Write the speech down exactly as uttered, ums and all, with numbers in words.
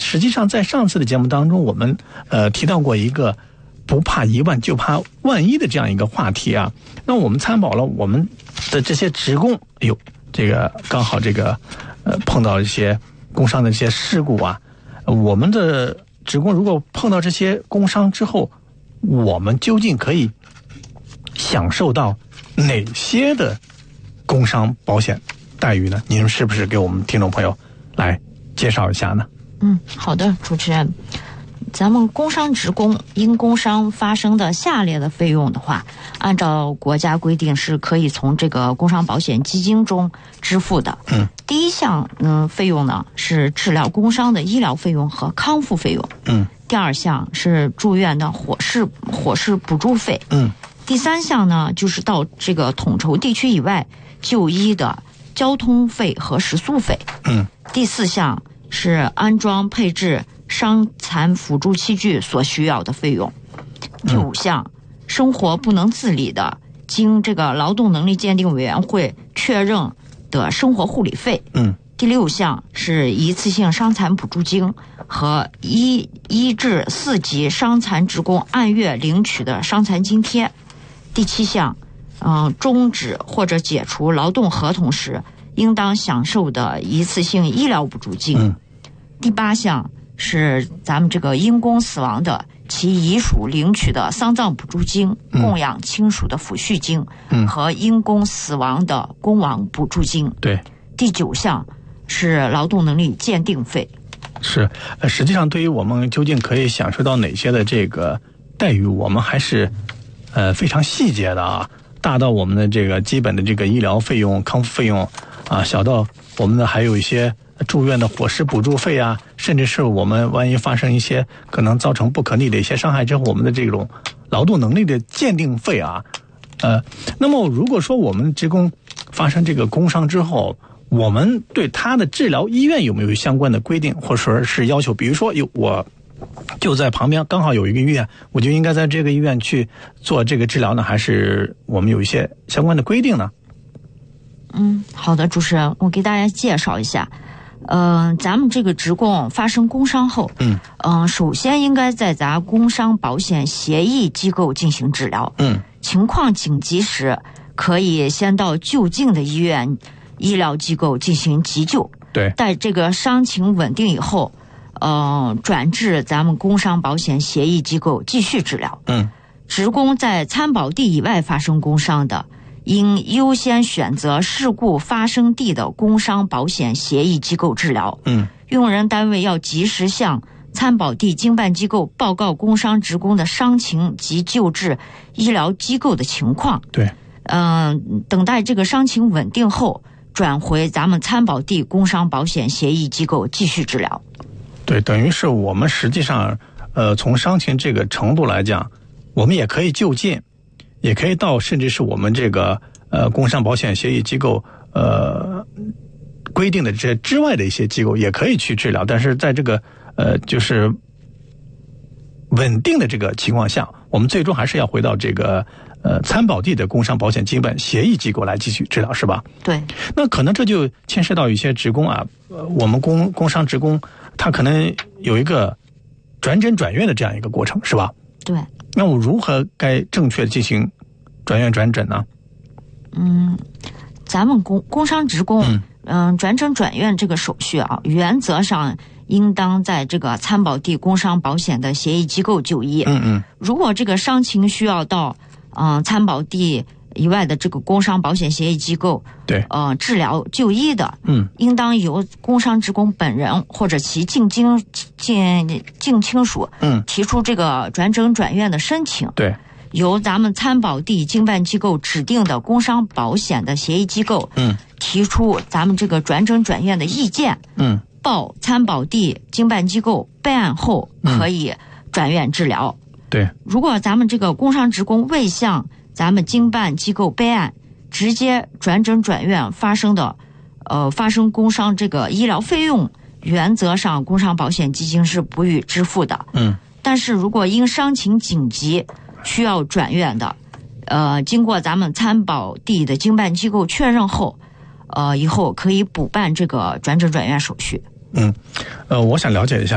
实际上在上次的节目当中，我们呃提到过一个不怕一万就怕万一的这样一个话题啊。那我们参保了我们的这些职工，哎呦，这个刚好这个呃碰到一些工伤的一些事故啊，我们的职工如果碰到这些工伤之后，我们究竟可以享受到哪些的工伤保险待遇呢？您是不是给我们听众朋友来介绍一下呢？ 嗯，好的，主持人，咱们工伤职工因工伤发生的下列的费用的话，按照国家规定是可以从这个工伤保险基金中支付的。 嗯， 第一项嗯费用呢是治疗工伤的医疗费用和康复费用。 嗯， 第二项是住院的伙食伙食补助费。 嗯， 第三项呢就是到这个统筹地区以外就医的交通费和食宿费。 嗯， 第四项是安装配置伤残辅助器具所需要的费用。第五项，生活不能自理的，经这个劳动能力鉴定委员会确认的生活护理费。 嗯。 第六项是一次性伤残补助金和一一至四级伤残职工按月领取的伤残津贴。第七项，嗯，终止或者解除劳动合同时应当享受的一次性医疗补助金。 嗯。 第八项是咱们这个因公死亡的其遗属领取的丧葬补助金、 嗯、 供养亲属的抚恤金、 嗯、 和因公死亡的工亡补助金。 对。 第九项是劳动能力鉴定费。 是，呃，实际上对于我们究竟可以享受到哪些的这个待遇，我们还是呃非常细节的啊，大到我们的这个基本的这个医疗费用、康复费用啊，小到我们的还有一些住院的伙食补助费啊，甚至是我们万一发生一些可能造成不可逆的一些伤害之后，我们的这种劳动能力的鉴定费啊，呃，那么如果说我们职工发生这个工伤之后，我们对他的治疗医院有没有相关的规定或者说是要求？比如说，有我就在旁边刚好有一个医院，我就应该在这个医院去做这个治疗呢，还是我们有一些相关的规定呢？ 嗯，好的，主持人，我给大家介绍一下。嗯、呃，咱们这个职工发生工伤后，嗯，嗯、呃，首先应该在咱工伤保险协议机构进行治疗。嗯，情况紧急时，可以先到就近的医院、医疗机构进行急救。 对， 待这个伤情稳定以后，呃，转至咱们工伤保险协议机构继续治疗。嗯，职工在参保地以外发生工伤的，应优先选择事故发生地的工伤保险协议机构治疗。嗯，用人单位要及时向参保地经办机构报告工伤职工的伤情及救治医疗机构的情况。 对， 嗯、呃，等待这个伤情稳定后，转回咱们参保地工伤保险协议机构继续治疗。 对，等于是我们实际上，呃，从伤情这个程度来讲，我们也可以就近。也可以到甚至是我们这个呃工伤保险协议机构呃规定的这之外的一些机构也可以去治疗，但是在这个呃就是稳定的这个情况下，我们最终还是要回到这个呃参保地的工伤保险经办协议机构来继续治疗，是吧？ 对。 那可能这就牵涉到一些职工啊，呃、我们工工伤职工他可能有一个转诊转院的这样一个过程，是吧？ 对。 那我如何该正确进行转院转诊呢？ 嗯，咱们工工伤职工，嗯、呃，转诊转院这个手续啊，原则上应当在这个参保地工伤保险的协议机构就医。嗯嗯。如果这个伤情需要到嗯、呃、参保地以外的这个工伤保险协议机构对呃治疗就医的，嗯，应当由工伤职工本人或者其近亲近近亲属，嗯，提出这个转诊转院的申请。 对。 由咱们参保地经办机构指定的工伤保险的协议机构，嗯，提出咱们这个转诊转院的意见，嗯，报参保地经办机构备案后可以转院治疗。 嗯、对， 如果咱们这个工伤职工未向咱们经办机构备案，直接转诊转院发生的，呃，发生工伤这个医疗费用，原则上工伤保险基金是不予支付的。嗯，但是如果因伤情紧急需要转院的，呃，经过咱们参保地的经办机构确认后，呃，以后可以补办这个转诊转院手续。 嗯，呃，我想了解一下。